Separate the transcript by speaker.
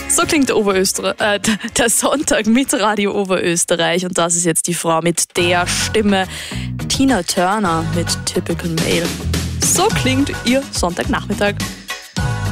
Speaker 1: So klingt der Sonntag mit Radio Oberösterreich. Und das ist jetzt die Frau mit der Stimme, Tina Turner mit Typical Male. So klingt ihr Sonntagnachmittag.